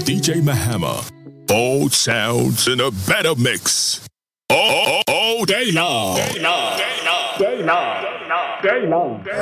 DJ Mahama. Bold sounds in a better mix. All day long. Day long. Day long. Day long. Day long.